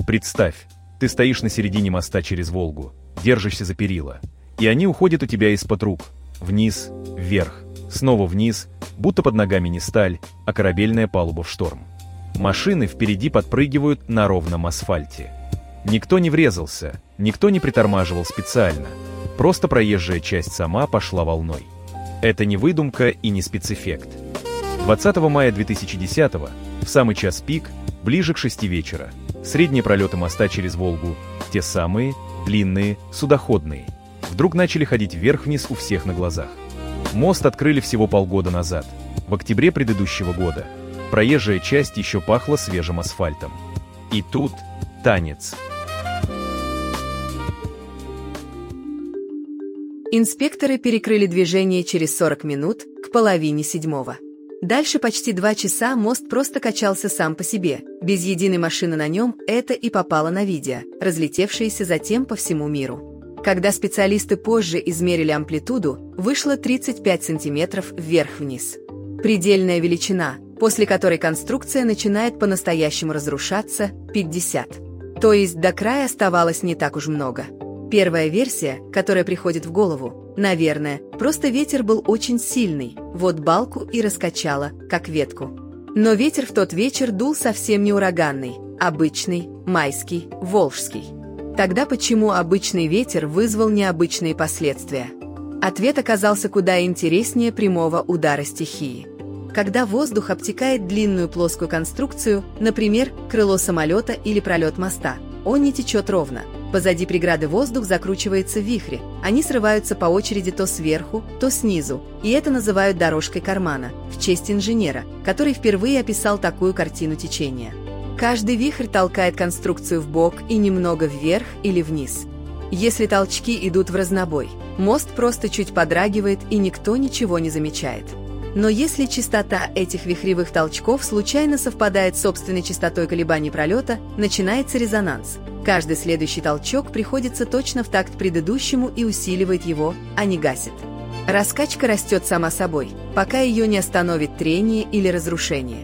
Представь, ты стоишь на середине моста через Волгу, держишься за перила, и они уходят у тебя из-под рук, вниз, вверх, снова вниз, будто под ногами не сталь, а корабельная палуба в шторм. Машины впереди подпрыгивают на ровном асфальте. Никто не врезался, никто не притормаживал специально, просто проезжая часть сама пошла волной. Это не выдумка и не спецэффект. 20 мая 2010-го, в самый час пик, ближе к 6 вечера, средние пролеты моста через Волгу, те самые, длинные, судоходные, вдруг начали ходить вверх-вниз у всех на глазах. Мост открыли всего полгода назад, в октябре предыдущего года. Проезжая часть еще пахла свежим асфальтом. И тут танец. Инспекторы перекрыли движение через 40 минут к половине седьмого. Дальше почти 2 часа мост просто качался сам по себе. Без единой машины на нем это и попало на видео, разлетевшееся затем по всему миру. Когда специалисты позже измерили амплитуду, вышло 35 сантиметров вверх-вниз. Предельная величина, после которой конструкция начинает по-настоящему разрушаться, 50. То есть до края оставалось не так уж много. Первая версия, которая приходит в голову, наверное, просто ветер был очень сильный, вот балку и раскачало, как ветку. Но ветер в тот вечер дул совсем не ураганный, обычный, майский, волжский. Тогда почему обычный ветер вызвал необычные последствия? Ответ оказался куда интереснее прямого удара стихии. Когда воздух обтекает длинную плоскую конструкцию, например, крыло самолета или пролет моста, он не течет ровно. Позади преграды воздух закручивается в вихре. Они срываются по очереди то сверху, то снизу, и это называют дорожкой кармана, в честь инженера, который впервые описал такую картину течения. Каждый вихрь толкает конструкцию вбок и немного вверх или вниз. Если толчки идут в разнобой, мост просто чуть подрагивает и никто ничего не замечает. Но если частота этих вихревых толчков случайно совпадает с собственной частотой колебаний пролета, начинается резонанс. Каждый следующий толчок приходится точно в такт предыдущему и усиливает его, а не гасит. Раскачка растет сама собой, пока ее не остановит трение или разрушение.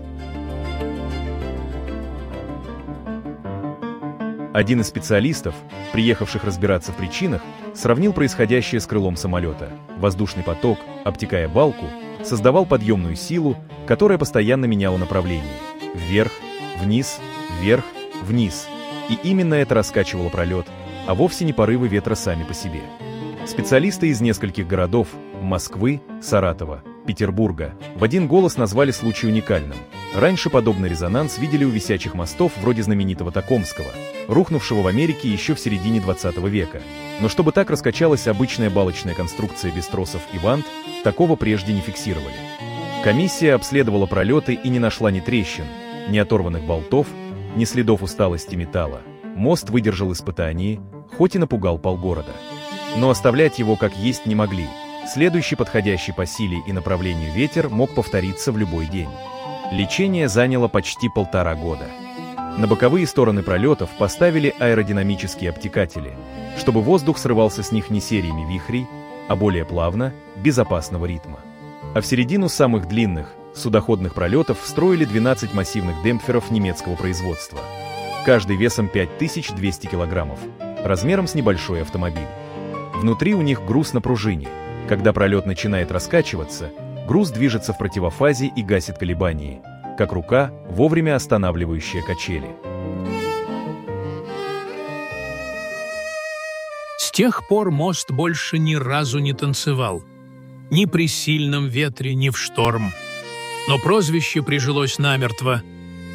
Один из специалистов, приехавших разбираться в причинах, сравнил происходящее с крылом самолета. Воздушный поток, обтекая балку, создавал подъемную силу, которая постоянно меняла направление. Вверх, вниз, вверх, вниз. И именно это раскачивало пролет, а вовсе не порывы ветра сами по себе. Специалисты из нескольких городов – Москвы, Саратова, Петербурга – в один голос назвали случай уникальным. Раньше подобный резонанс видели у висячих мостов вроде знаменитого Токомского, рухнувшего в Америке еще в середине 20 века. Но чтобы так раскачалась обычная балочная конструкция без тросов и вант, такого прежде не фиксировали. Комиссия обследовала пролеты и не нашла ни трещин, ни оторванных болтов, ни следов усталости металла. Мост выдержал испытание, хоть и напугал полгорода. Но оставлять его как есть не могли. Следующий подходящий по силе и направлению ветер мог повториться в любой день. Лечение заняло почти 1,5 года. На боковые стороны пролетов поставили аэродинамические обтекатели, чтобы воздух срывался с них не сериями вихрей, а более плавно, безопасного ритма. А в середину самых длинных, судоходных пролетов встроили 12 массивных демпферов немецкого производства, каждый весом 5200 килограммов, размером с небольшой автомобиль. Внутри у них груз на пружине. Когда пролет начинает раскачиваться, груз движется в противофазе и гасит колебания, как рука, вовремя останавливающая качели. С тех пор мост больше ни разу не танцевал. Ни при сильном ветре, ни в шторм. Но прозвище прижилось намертво